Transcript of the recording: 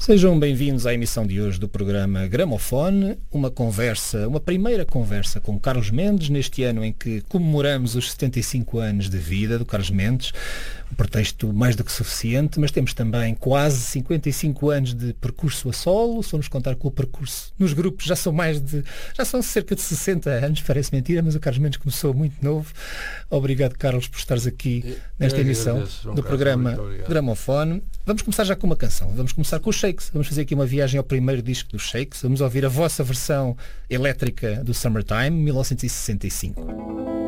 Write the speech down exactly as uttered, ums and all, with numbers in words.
Sejam bem-vindos à emissão de hoje do programa Gramofone, uma conversa, uma primeira conversa com Carlos Mendes, neste ano em que comemoramos os setenta e cinco anos de vida do Carlos Mendes, um pretexto mais do que suficiente, mas temos também quase cinquenta e cinco anos de percurso a solo. Se formos contar com o percurso nos grupos, já são mais de, já são cerca de sessenta anos, parece mentira, mas o Carlos Mendes começou muito novo. Obrigado, Carlos, por estares aqui nesta emissão do programa Gramofone. Vamos começar já com uma canção, vamos começar com os Shakes, vamos fazer aqui uma viagem ao primeiro disco dos Shakes, vamos ouvir a vossa versão elétrica do Summertime, mil novecentos e sessenta e cinco.